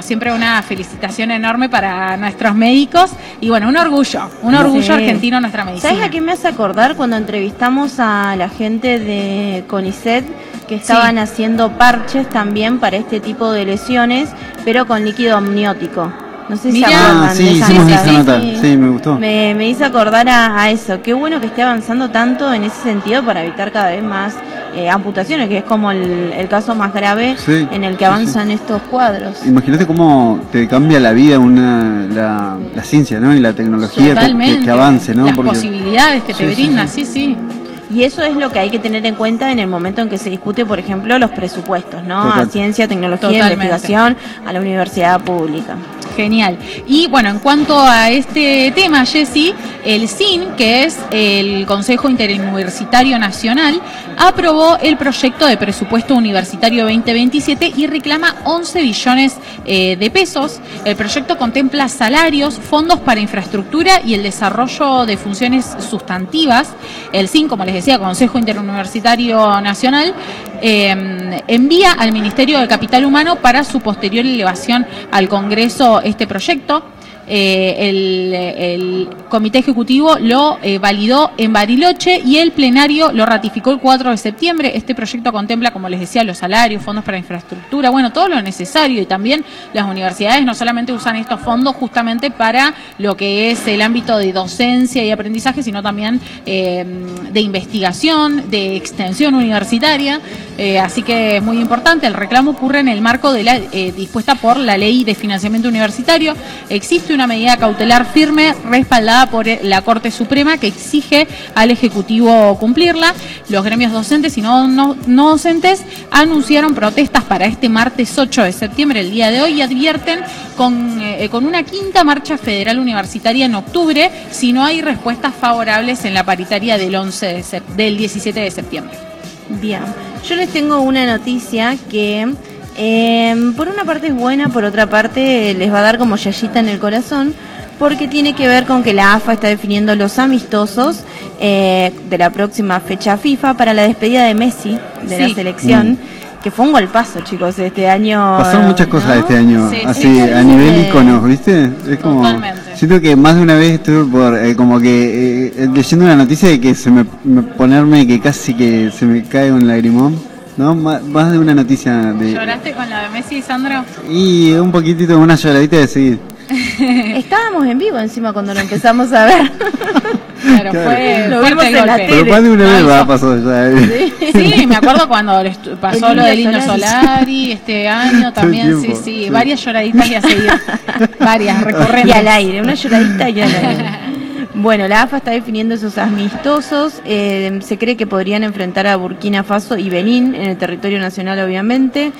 Siempre una felicitación enorme para nuestros médicos y bueno, un orgullo argentino en nuestra medicina. ¿Sabes a qué me hace acordar cuando entrevistamos a la gente de CONICET que estaban haciendo parches también para este tipo de lesiones, pero con líquido amniótico? No sé si se acuerdan de esa nota. Sí, me gustó. Me hizo acordar a eso. Qué bueno que esté avanzando tanto en ese sentido para evitar cada vez más amputaciones, que es como el caso más grave en el que avanzan estos cuadros. Imagínate cómo te cambia la vida la ciencia, ¿no? Y la tecnología que avance, ¿no? Las posibilidades que te brinda, sí. Y eso es lo que hay que tener en cuenta en el momento en que se discute, por ejemplo, los presupuestos, ¿no? A ciencia, tecnología, investigación, a la universidad pública. Genial. Y bueno, en cuanto a este tema, Jessy, el CIN, que es el Consejo Interuniversitario Nacional, aprobó el proyecto de presupuesto universitario 2027 y reclama 11 billones de pesos. El proyecto contempla salarios, fondos para infraestructura y el desarrollo de funciones sustantivas. El CIN, como les decía, Consejo Interuniversitario Nacional, envía al Ministerio de Capital Humano para su posterior elevación al Congreso este proyecto. El Comité Ejecutivo lo validó en Bariloche y el plenario lo ratificó el 4 de septiembre. Este proyecto contempla, como les decía, los salarios, fondos para infraestructura, bueno, todo lo necesario, y también las universidades no solamente usan estos fondos justamente para lo que es el ámbito de docencia y aprendizaje, sino también de investigación, de extensión universitaria, así que es muy importante. El reclamo ocurre en el marco de la dispuesta por la Ley de Financiamiento Universitario. Existe una medida cautelar firme respaldada por la Corte Suprema que exige al Ejecutivo cumplirla. Los gremios docentes y no docentes anunciaron protestas para este martes 8 de septiembre, el día de hoy, y advierten con una quinta marcha federal universitaria en octubre si no hay respuestas favorables en la paritaria del 17 de septiembre. Bien, yo les tengo una noticia que por una parte es buena, por otra parte les va a dar como yayita en el corazón, porque tiene que ver con que la AFA está definiendo los amistosos de la próxima fecha FIFA para la despedida de Messi de la selección, que fue un golpazo, chicos, este año. Pasaron muchas cosas este año, a nivel íconos, ¿viste? Es como, siento que más de una vez estuve por leyendo una noticia de que ponerme que casi que se me cae un lagrimón. ¿No? Más de una noticia de... ¿Lloraste con la de Messi, Sandro? Y un poquitito, una lloradita de seguir. Estábamos en vivo encima cuando lo empezamos a ver. Claro, fue lo vimos en la tele. Pero más de una vez pasó ya. Sí, me acuerdo cuando pasó lo del Indio Solari este año también, sí, varias lloraditas y a seguir. Varias, recurrentes. Y al aire, una lloradita y al aire. Bueno, la AFA está definiendo esos amistosos. Se cree que podrían enfrentar a Burkina Faso y Benín en el territorio nacional, obviamente.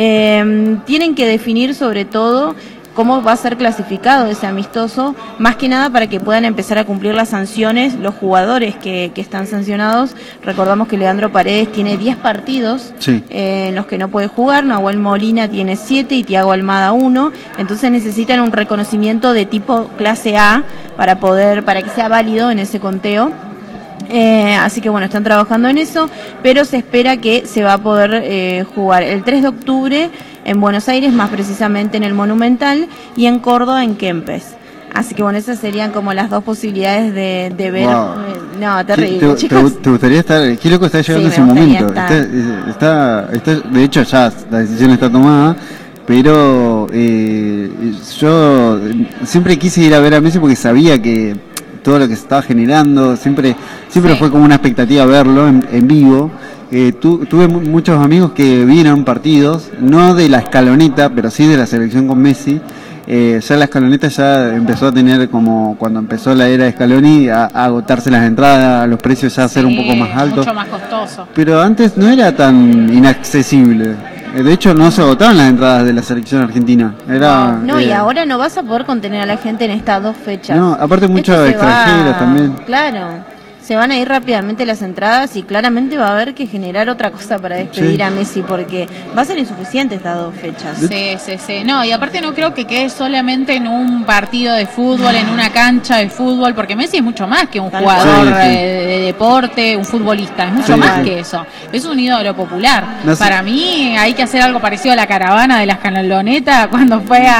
Tienen que definir sobre todo cómo va a ser clasificado ese amistoso, más que nada para que puedan empezar a cumplir las sanciones los jugadores que están sancionados. Recordamos que Leandro Paredes tiene 10 partidos en los que no puede jugar, Nahuel Molina tiene 7 y Thiago Almada 1, entonces necesitan un reconocimiento de tipo clase A para que sea válido en ese conteo. Así que bueno, están trabajando en eso, pero se espera que se va a poder jugar el 3 de octubre en Buenos Aires, más precisamente en el Monumental, y en Córdoba en Kempes. Así que bueno, esas serían como las dos posibilidades de ver. Wow. No, terrible, chicos. ¿Te gustaría estar? Qué loco está llegando ese momento. Está, de hecho ya la decisión está tomada, pero yo siempre quise ir a ver a Messi porque sabía que todo lo que se estaba generando, siempre fue como una expectativa verlo en vivo. Tuve muchos amigos que vieron partidos, no de la escaloneta, pero sí de la selección con Messi. Ya la escaloneta ya empezó a tener, como cuando empezó la era de Scaloni, a agotarse las entradas, los precios ya a ser un poco más altos. Mucho más costoso. Pero antes no era tan inaccesible. De hecho, no se agotaban las entradas de la selección argentina. Y ahora no vas a poder contener a la gente en estas 2 fechas. No, aparte muchos extranjeros también. Claro. Se van a ir rápidamente las entradas y claramente va a haber que generar otra cosa para despedir a Messi, porque va a ser insuficiente estas 2 fechas. Sí. No, y aparte no creo que quede solamente en un partido de fútbol, en una cancha de fútbol, porque Messi es mucho más que un jugador de deporte, un futbolista, es mucho más que eso. Es un ídolo popular. Para mí hay que hacer algo parecido a la caravana de la escaloneta cuando fue